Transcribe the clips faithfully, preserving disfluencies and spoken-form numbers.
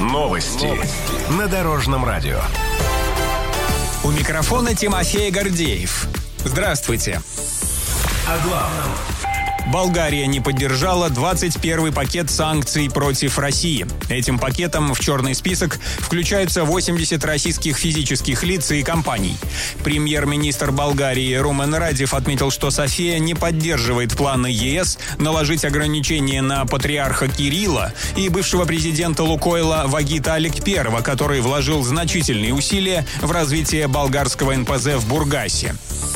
Новости на Дорожном радио. У микрофона Тимофей Гордеев. Здравствуйте. О главном. Болгария не поддержала двадцать первый пакет санкций против России. Этим пакетом в черный список включаются восемьдесят российских физических лиц и компаний. Премьер-министр Болгарии Румен Радев отметил, что София не поддерживает планы ЕС наложить ограничения на патриарха Кирилла и бывшего президента Лукойла Вагита Алекперова, который вложил значительные усилия в развитие болгарского эн пэ зэ в Бургасе.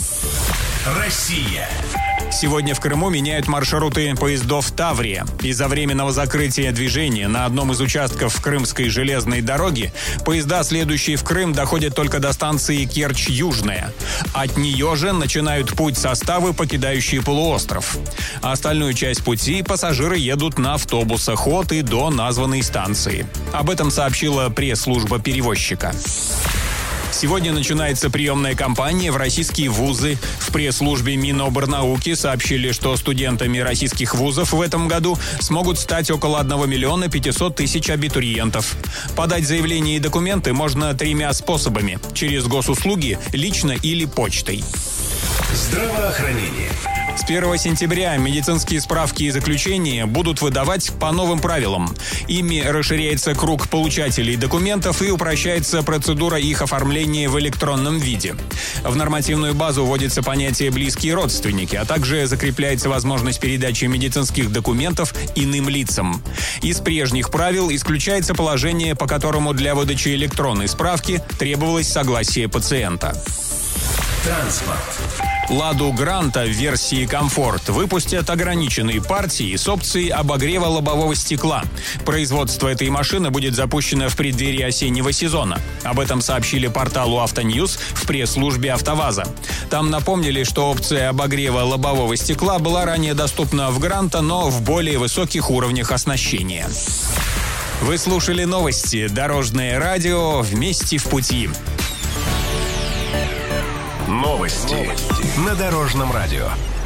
Россия. Сегодня в Крыму меняют маршруты поездов «Таврия». Из-за временного закрытия движения на одном из участков Крымской железной дороги поезда, следующие в Крым, доходят только до станции Керчь-Южная. От нее же начинают путь составы, покидающие полуостров. А остальную часть пути пассажиры едут на автобусах от и до названной станции. Об этом сообщила пресс-служба перевозчика. Сегодня начинается приемная кампания в российские вузы. В пресс-службе Миноборнауки сообщили, что студентами российских вузов в этом году смогут стать около одного миллиона пятисот тысяч абитуриентов. Подать заявление и документы можно тремя способами: через госуслуги, лично или почтой. Здравоохранение. С первого сентября медицинские справки и заключения будут выдавать по новым правилам. Ими расширяется круг получателей документов и упрощается процедура их оформления в электронном виде. В нормативную базу вводится понятие «близкие родственники», а также закрепляется возможность передачи медицинских документов иным лицам. Из прежних правил исключается положение, по которому для выдачи электронной справки требовалось согласие пациента. Транспорт. «Ладу Гранта» в версии «Комфорт» выпустят ограниченные партии с опцией обогрева лобового стекла. Производство этой машины будет запущено в преддверии осеннего сезона. Об этом сообщили порталу «Автоньюз» в пресс-службе «АвтоВАЗа». Там напомнили, что опция обогрева лобового стекла была ранее доступна в «Гранта», но в более высоких уровнях оснащения. Вы слушали новости «Дорожное радио». Вместе в пути. Новости на Дорожном радио.